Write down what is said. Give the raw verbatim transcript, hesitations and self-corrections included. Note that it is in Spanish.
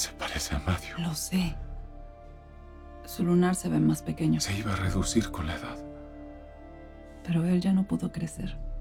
Se parece a Matthew. Lo sé. Su lunar se ve más pequeño. Se iba a reducir con la edad. Pero él ya no pudo crecer.